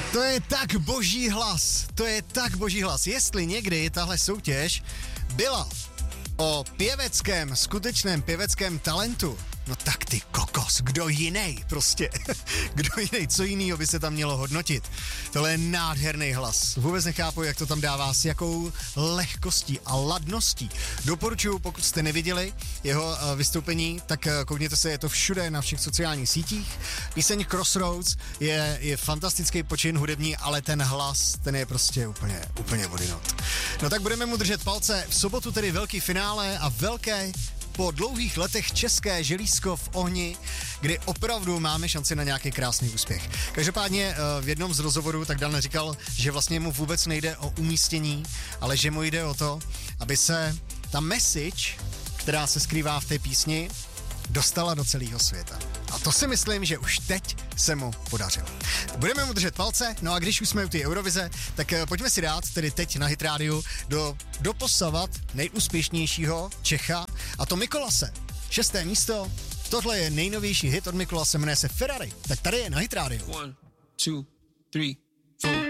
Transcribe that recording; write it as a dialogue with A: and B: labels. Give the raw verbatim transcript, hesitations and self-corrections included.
A: To je tak boží hlas, to je tak boží hlas. Jestli někdy tahle soutěž byla o pěveckém, skutečném pěveckém talentu, no tak ty kokos, kdo jiný prostě, kdo jiný, co jinýho by se tam mělo hodnotit. Tohle je nádherný hlas, vůbec nechápu, jak to tam dává, s jakou lehkostí a ladností. Doporučuji, pokud jste neviděli jeho vystoupení, tak koukněte se, je to všude na všech sociálních sítích. Píseň Crossroads je, je fantastický počin hudební, ale ten hlas, ten je prostě úplně, úplně odinut. No tak budeme mu držet palce, v sobotu tedy velký finále a velké po dlouhých letech české želízko v ohni, kdy opravdu máme šanci na nějaký krásný úspěch. Každopádně v jednom z rozhovorů tak Dan říkal, že vlastně mu vůbec nejde o umístění, ale že mu jde o to, aby se ta message, která se skrývá v té písni, dostala do celého světa. A to si myslím, že už teď se mu podařilo. Budeme mu držet palce, no a když už jsme u té Eurovize, tak pojďme si dát tedy teď na Hit Radio do doposavat nejúspěšnějšího Čecha, a to Mikolase. Šesté místo, tohle je nejnovější hit od Mikolase, jmenuje se Ferrari. Tak tady je na Hit Radio.
B: One, two, three, four.